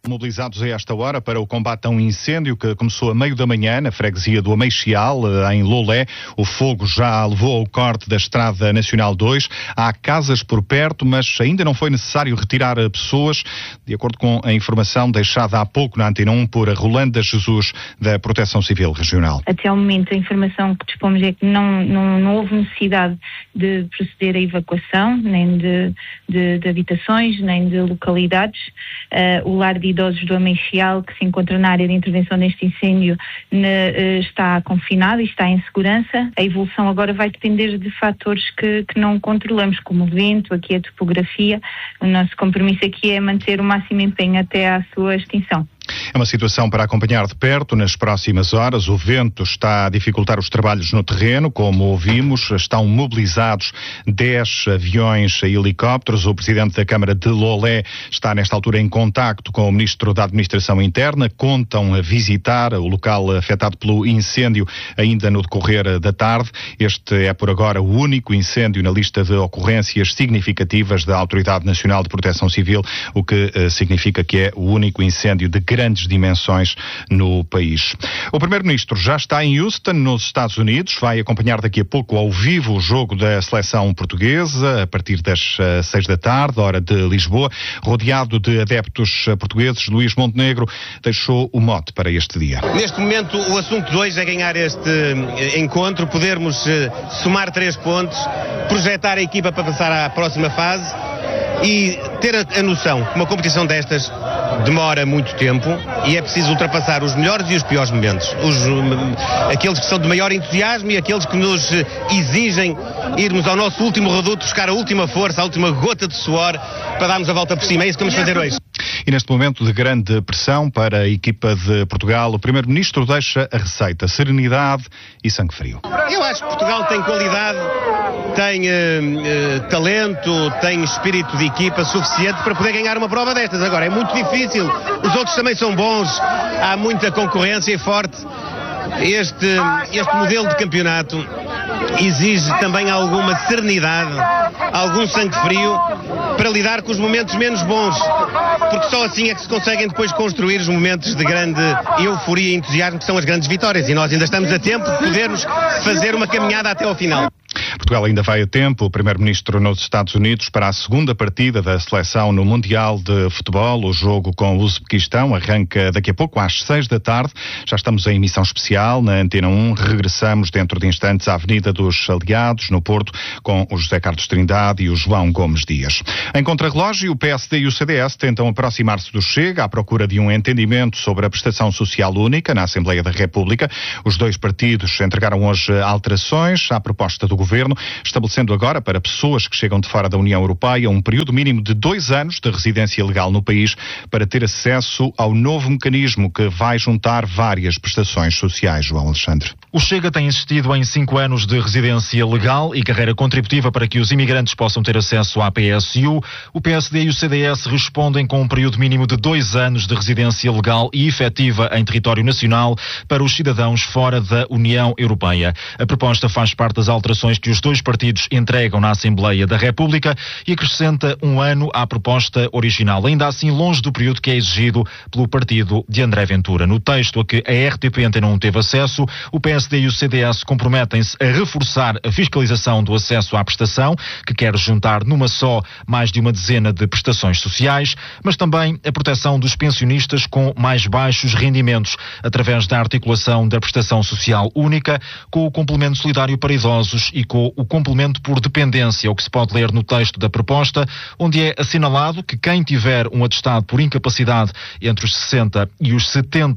Mobilizados a esta hora para o combate a um incêndio que começou a meio da manhã na freguesia do Ameixial, em Lolé. O fogo já levou ao corte da Estrada Nacional 2. Há casas por perto, mas ainda não foi necessário retirar pessoas, de acordo com a informação deixada há pouco na Antena 1 por Rolanda Jesus, da Proteção Civil Regional. Até ao momento, a informação que dispomos é que não houve necessidade de proceder à evacuação, nem de habitações, nem de localidades. O lar de idosos do Ameixial, que se encontra na área de intervenção neste incêndio, está confinado e está em segurança. A evolução agora vai depender de fatores que não controlamos, como o vento, aqui a topografia. O nosso compromisso aqui é manter o máximo empenho até à sua extinção. É uma situação para acompanhar de perto nas próximas horas. O vento está a dificultar os trabalhos no terreno, como ouvimos. Estão mobilizados 10 aviões e helicópteros. O presidente da Câmara de Lolé está nesta altura em contacto com o ministro da Administração Interna. Contam a visitar o local afetado pelo incêndio ainda no decorrer da tarde. Este é por agora o único incêndio na lista de ocorrências significativas da Autoridade Nacional de Proteção Civil, o que significa que é o único incêndio de grandes dimensões no país. O primeiro-ministro já está em Houston, nos Estados Unidos. Vai acompanhar daqui a pouco ao vivo o jogo da seleção portuguesa, a partir das 6 da tarde, hora de Lisboa. Rodeado de adeptos portugueses, Luís Montenegro deixou o mote para este dia. Neste momento, o assunto de hoje é ganhar este encontro, podermos somar 3 pontos, projetar a equipa para passar à próxima fase e ter a noção que uma competição destas demora muito tempo e é preciso ultrapassar os melhores e os piores momentos. Aqueles que são de maior entusiasmo e aqueles que nos exigem irmos ao nosso último reduto, buscar a última força, a última gota de suor para darmos a volta por cima. É isso que vamos fazer hoje. E neste momento de grande pressão para a equipa de Portugal, o primeiro-ministro deixa a receita: serenidade e sangue frio. Eu acho que Portugal tem qualidade, tem talento, tem espírito de equipa suficiente para poder ganhar uma prova destas. Agora, é muito difícil, os outros também são bons, há muita concorrência e forte. Este modelo de campeonato exige também alguma serenidade, algum sangue frio para lidar com os momentos menos bons, porque só assim é que se conseguem depois construir os momentos de grande euforia e entusiasmo que são as grandes vitórias, e nós ainda estamos a tempo de podermos fazer uma caminhada até ao final. Portugal ainda vai a tempo. O primeiro-ministro nos Estados Unidos para a segunda partida da seleção no Mundial de Futebol. O jogo com o Uzbequistão arranca daqui a pouco às 6 da tarde. Já estamos em emissão especial na Antena 1. Regressamos dentro de instantes à Avenida dos Aliados, no Porto, com o José Carlos Trindade e o João Gomes Dias. Em contrarrelógio, o PSD e o CDS tentam aproximar-se do Chega à procura de um entendimento sobre a prestação social única na Assembleia da República. Os dois partidos entregaram hoje alterações à proposta do Governo, estabelecendo agora para pessoas que chegam de fora da União Europeia um período mínimo de 2 anos de residência legal no país para ter acesso ao novo mecanismo que vai juntar várias prestações sociais. João Alexandre. O Chega tem insistido em 5 anos de residência legal e carreira contributiva para que os imigrantes possam ter acesso à PSU. O PSD e o CDS respondem com um período mínimo de 2 anos de residência legal e efetiva em território nacional para os cidadãos fora da União Europeia. A proposta faz parte das alterações que os dois partidos entregam na Assembleia da República e acrescenta 1 ano à proposta original, ainda assim longe do período que é exigido pelo partido de André Ventura. No texto a que a RTP Antena 1 teve acesso, o PSD e o CDS comprometem-se a reforçar a fiscalização do acesso à prestação, que quer juntar numa só mais de uma dezena de prestações sociais, mas também a proteção dos pensionistas com mais baixos rendimentos, através da articulação da prestação social única com o complemento solidário para idosos e com o complemento por dependência, o que se pode ler no texto da proposta, onde é assinalado que quem tiver um atestado por incapacidade entre os 60% e os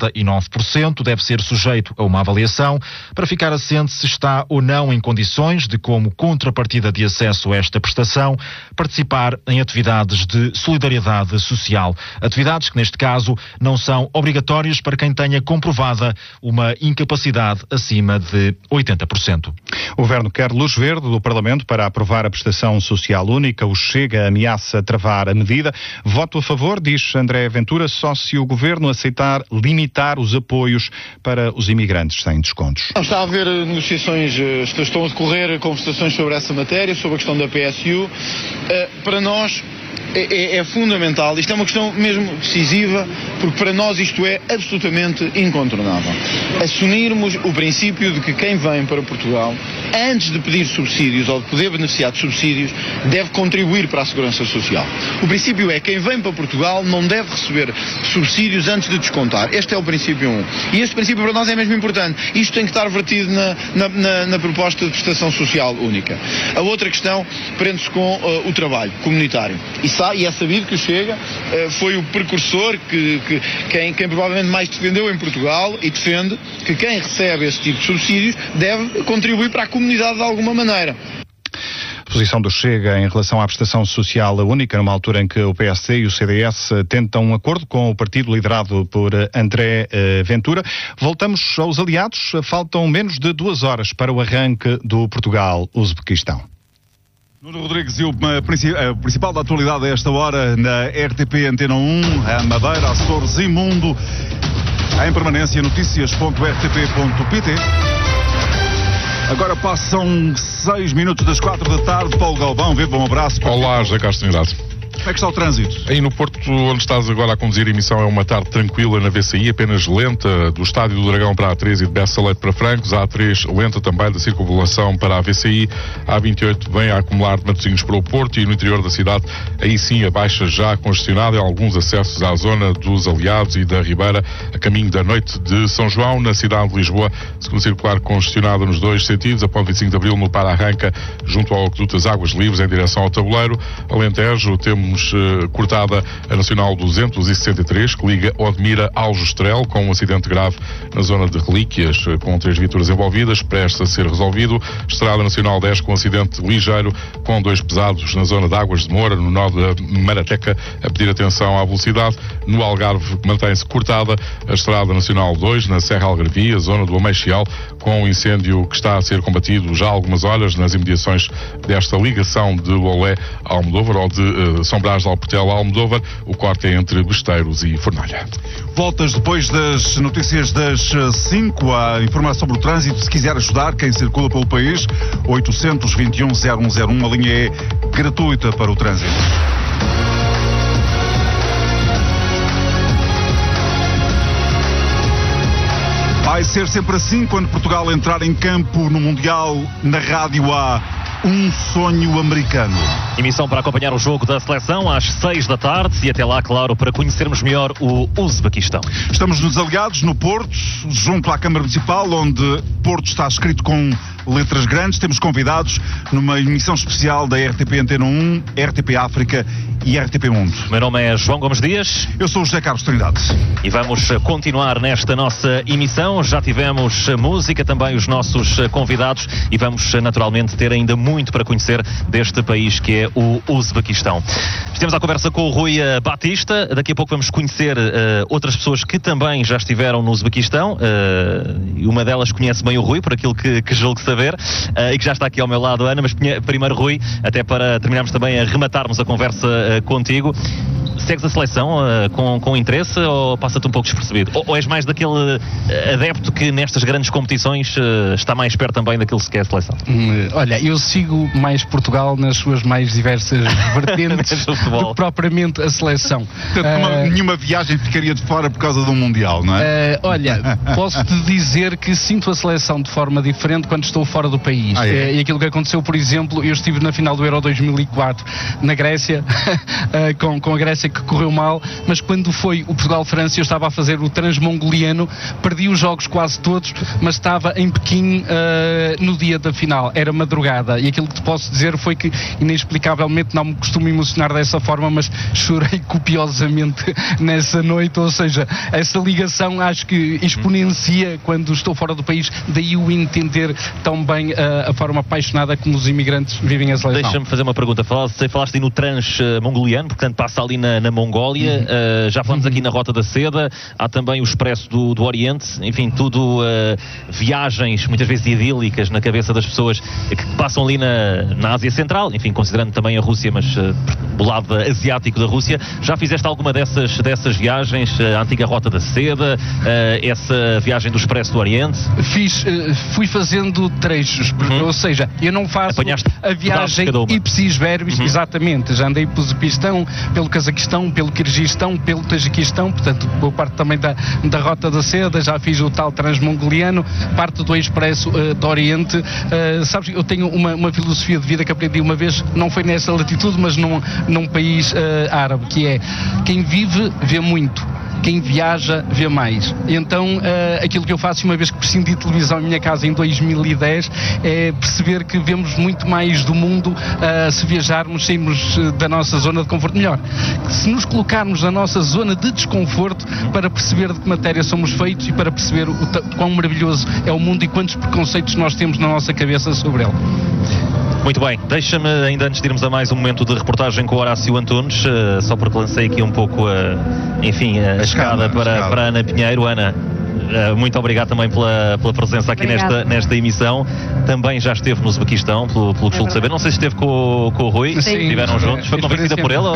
79% deve ser sujeito a uma avaliação para ficar assente se está ou não em condições de, como contrapartida de acesso a esta prestação, participar em atividades de solidariedade social. Atividades que, neste caso, não são obrigatórias para quem tenha comprovada uma incapacidade acima de 80%. O Governo quer luz verde do Parlamento para aprovar a prestação social única. O Chega ameaça travar a medida. Voto a favor, diz André Ventura, só se o Governo aceitar limitar os apoios para os imigrantes sem descontos. Está a haver negociações, estão a decorrer conversações sobre essa matéria, sobre a questão da PSU. Para nós é fundamental. Isto é uma questão mesmo decisiva, porque para nós isto é absolutamente incontornável. Assumirmos o princípio de que quem vem para Portugal, antes de pedir subsídios ou de poder beneficiar de subsídios, deve contribuir para a segurança social. O princípio é que quem vem para Portugal não deve receber subsídios antes de descontar. Este é o princípio 1. E este princípio para nós é mesmo importante. Isto tem que estar vertido na proposta de prestação social única. A outra questão prende-se com o trabalho comunitário. E é sabido que o Chega foi o precursor quem provavelmente mais defendeu em Portugal e defende que quem recebe esse tipo de subsídios deve contribuir para a comunidade de alguma maneira. Posição do Chega em relação à prestação social única, numa altura em que o PSD e o CDS tentam um acordo com o partido liderado por André Ventura. Voltamos aos aliados. Faltam menos de 2 horas para o arranque do Portugal-Uzbequistão. Nuno Rodrigues e o principal da atualidade a esta hora na RTP Antena 1, a Madeira, Açores e Mundo. Em permanência, noticias.rtp.pt. Agora passam 6 minutos das 4 da tarde. Paulo Galvão, viva, um abraço. Olá, José Carlos Trindade. Como é que está o trânsito? Aí no Porto, onde estás agora a conduzir a emissão, é uma tarde tranquila na VCI, apenas lenta, do Estádio do Dragão para a A3 e de Bessa Leite para Francos. A A3 lenta também da circunvalação para a VCI. A A28 vem a acumular de Matosinhos para o Porto e no interior da cidade, aí sim a baixa já congestionada em alguns acessos à zona dos Aliados e da Ribeira, a caminho da noite de São João. Na cidade de Lisboa, segunda circular congestionada nos 2 sentidos, a ponte 25 de Abril no Para-Arranca, junto ao Aqueduto das Águas Livres, em direção ao Tabuleiro. Alentejo, temos cortada a Nacional 263, que liga Odmira ao Justrel, com um acidente grave na zona de Relíquias, com 3 viaturas envolvidas, prestes a ser resolvido. Estrada Nacional 10, com acidente ligeiro, com 2 pesados na zona de Águas de Moura, no nó da Marateca, a pedir atenção à velocidade. No Algarve, mantém-se cortada a Estrada Nacional 2, na Serra Algarvia, zona do Ameixial, com um incêndio que está a ser combatido já há algumas horas nas imediações desta ligação de Lolé a Almodóvar, ou de São Brás de Alportela a Almodóvar. O corte é entre Besteiros e Fornalha. Voltas depois das notícias das 5, a informação sobre o trânsito. Se quiser ajudar quem circula pelo país, 821-0101, a linha é gratuita para o trânsito. Vai ser sempre assim quando Portugal entrar em campo no Mundial. Na rádio há um sonho americano. Emissão para acompanhar o jogo da seleção às 6 da tarde e até lá, claro, para conhecermos melhor o Uzbequistão. Estamos nos Aliados, no Porto, junto à Câmara Municipal, onde Porto está escrito com letras grandes. Temos convidados numa emissão especial da RTP Antena 1, RTP África e RTP Mundo. Meu nome é João Gomes Dias. Eu sou o José Carlos Trindade. E vamos continuar nesta nossa emissão. Já tivemos música, também os nossos convidados, e vamos naturalmente ter ainda muito para conhecer deste país que é o Uzbequistão. Estamos à conversa com o Rui Batista. Daqui a pouco vamos conhecer outras pessoas que também já estiveram no Uzbequistão. Uma delas conhece bem o Rui, por aquilo que julgo saber, e que já está aqui ao meu lado, Ana. Mas primeiro, Rui, até para terminarmos também a rematarmos a conversa contigo, segues a seleção com interesse ou passa-te um pouco despercebido? Ou és mais daquele adepto que nestas grandes competições está mais perto também daquilo que é a seleção? Olha, eu sigo mais Portugal nas suas mais diversas vertentes do que propriamente a seleção. Portanto, nenhuma viagem ficaria de fora por causa do Mundial, não é? Olha, posso-te dizer que sinto a seleção de forma diferente quando estou fora do país. E aquilo que aconteceu, por exemplo, eu estive na final do Euro 2004 na Grécia, com a Grécia que correu mal, mas quando foi o Portugal-França eu estava a fazer o transmongoliano, perdi os jogos quase todos, mas estava em Pequim no dia da final, era madrugada, e aquilo que te posso dizer foi que inexplicavelmente não me costumo emocionar dessa forma, mas chorei copiosamente nessa noite. Ou seja, essa ligação acho que exponencia quando estou fora do país, daí o entender tão bem a forma apaixonada como os imigrantes vivem a seleção. Deixa-me fazer uma pergunta. Falaste aí no transmongoliano, portanto passa ali na na Mongólia, já falamos aqui na Rota da Seda, há também o Expresso do Oriente, enfim, tudo viagens muitas vezes idílicas na cabeça das pessoas que passam ali na Ásia Central, enfim, considerando também a Rússia, mas do lado asiático da Rússia. Já fizeste alguma dessas viagens, a antiga Rota da Seda, essa viagem do Expresso do Oriente? Fui fazendo trechos, ou seja, eu não faço a viagem ipsis verbis, exatamente, já andei pelo Uzbequistão, pelo Cazaquistão, pelo Quirguistão, pelo Tajiquistão, portanto, boa parte também da Rota da Seda, já fiz o tal transmongoliano, parte do Expresso do Oriente. Sabes, eu tenho uma filosofia de vida que aprendi uma vez, não foi nessa latitude, mas num país árabe, que é: quem vive vê muito, quem viaja vê mais. Então, aquilo que eu faço uma vez que prescindi de televisão em minha casa em 2010 é perceber que vemos muito mais do mundo se viajarmos, sairmos da nossa zona de conforto. Melhor, se nos colocarmos na nossa zona de desconforto para perceber de que matéria somos feitos e para perceber o quão maravilhoso é o mundo e quantos preconceitos nós temos na nossa cabeça sobre ele. Muito bem, deixa-me, ainda antes de irmos a mais um momento de reportagem com o Horácio Antunes, só porque lancei aqui um pouco a escada para a Ana Pinheiro. Ana, muito obrigado também pela presença aqui nesta emissão. Também já esteve no Uzbequistão, pelo que julgo saber. Não sei se esteve com o Rui. Sim. Estiveram juntos. Foi convencida por ele? Ou...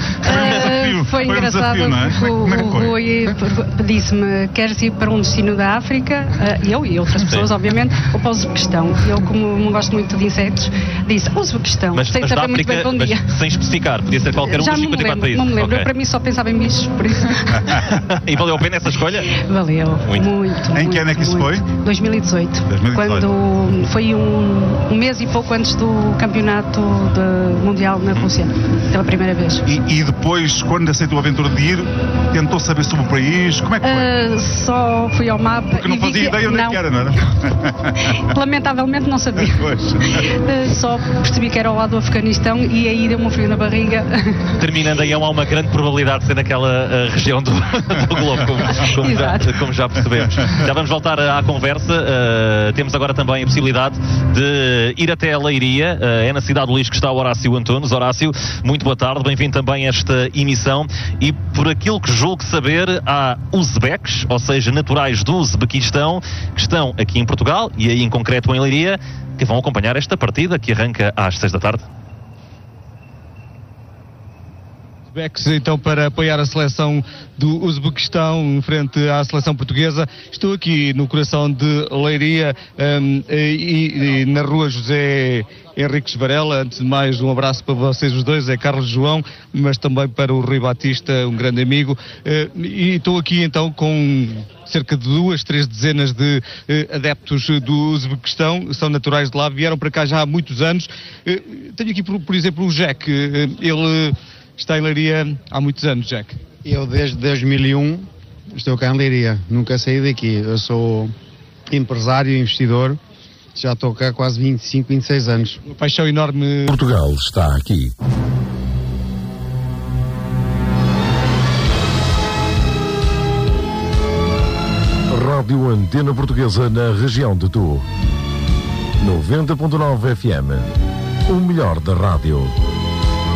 Foi engraçado, porque o Rui disse-me: queres ir para um destino da África? Eu e outras pessoas, obviamente, ou para o Uzbequistão. Eu, como não gosto muito de insetos, disse: o Uzbequistão, sem saber muito bem para onde ia. Sem especificar, podia ser qualquer um dos 54 países. Não me lembro, eu para mim só pensava em bichos, por isso. E valeu a pena essa escolha? Valeu, muito. Em que ano é que isso foi? 2018. Quando foi um mês e pouco antes do campeonato mundial na Rússia, pela primeira vez. E depois, quando aceitou a aventura de ir, tentou saber sobre o país? Como é que foi? Só fui ao mapa. Porque não fazia ideia onde é que era, não era? Lamentavelmente não sabia. Só percebi que era ao lado do Afeganistão e aí deu-me um frio na barriga. Terminando aí, há uma grande probabilidade de ser naquela região do globo, como já percebemos. Já vamos voltar à conversa. Temos agora também a possibilidade de ir até a Leiria. É na cidade de Luís que está o Horácio Antunes. Horácio, muito boa tarde, bem-vindo também a esta emissão. E por aquilo que julgo saber, há uzbeques, ou seja, naturais do Uzbequistão, que estão aqui em Portugal e aí em concreto em Leiria, que vão acompanhar esta partida que arranca às 6 da tarde. Então, para apoiar a seleção do Uzbequistão frente à seleção portuguesa. Estou aqui no coração de Leiria e na rua José Henriques Varela. Antes de mais, um abraço para vocês os dois, é Carlos João, mas também para o Rui Batista, um grande amigo. E estou aqui então com cerca de 2-3 dezenas de adeptos do Uzbequistão, são naturais de lá, vieram para cá já há muitos anos. Tenho aqui, por exemplo, o Jack, ele está em Leiria há muitos anos, Jack. Eu desde 2001 estou cá em Leiria, nunca saí daqui. Eu sou empresário e investidor, já estou cá há quase 25, 26 anos. Uma paixão enorme. Portugal está aqui. Rádio Antena Portuguesa na região de Tu. 90.9 FM. O melhor da rádio.